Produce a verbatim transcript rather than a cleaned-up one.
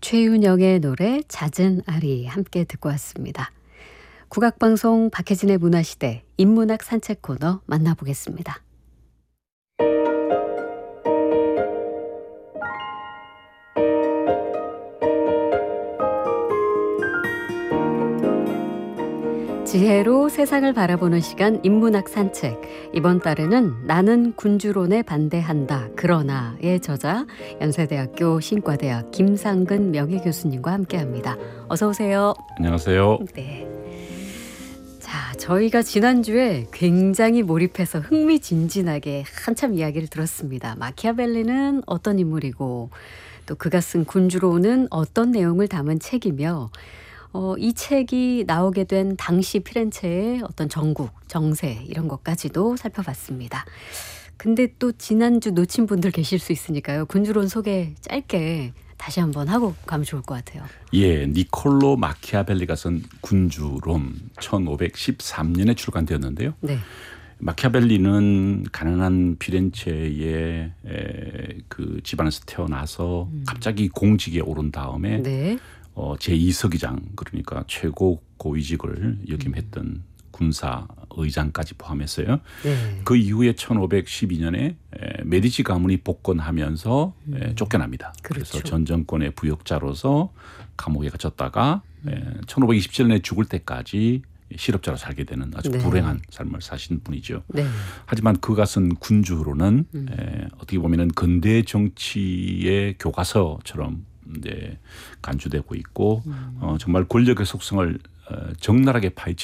최윤영의 노래 잦은 알이 함께 듣고 왔습니다. 국악방송 박혜진의 문화시대 인문학 산책 코너 만나보겠습니다. 지혜로 세상을 바라보는 시간 인문학 산책. 이번 달에는 나는 군주론에 반대한다. 그러나의 저자 연세대학교 신과대학 김상근 명예교수님과 함께합니다. 어서 오세요. 안녕하세요. 네. 자, 저희가 지난주에 굉장히 몰입해서 흥미진진하게 한참 이야기를 들었습니다. 마키아벨리는 어떤 인물이고 또 그가 쓴 군주론은 어떤 내용을 담은 책이며 어, 이 책이 나오게 된 당시 피렌체의 어떤 전국, 정세 이런 것까지도 살펴봤습니다. 근데 또 지난주 놓친 분들 계실 수 있으니까요. 군주론 소개 짧게 다시 한번 하고 가면 좋을 것 같아요. 예, 니콜로 마키아벨리가 쓴 군주론 천오백십삼 년에 출간되었는데요. 네. 마키아벨리는 가난한 피렌체의 에, 그 집안에서 태어나서 음. 갑자기 공직에 오른 다음에 네. 어, 제이 서기장 그러니까 최고 고위직을 역임했던 음. 군사 의장까지 포함했어요. 네. 그 이후에 천오백십이 년에 에, 메디치 가문이 복권하면서 음. 에, 쫓겨납니다. 그렇죠. 그래서 전 정권의 부역자로서 감옥에 gat혔다가 음. 에, 천오백이십칠 년에 죽을 때까지 실업자로 살게 되는 아주 네. 불행한 삶을 사신 분이죠. 네. 하지만 그가 쓴 군주론은 음. 에, 어떻게 보면은 근대 정치의 교과서처럼 이제 간주되고 있고 음. 어, 정말 권력의 속성을 어, 적나라하게 파헤쳐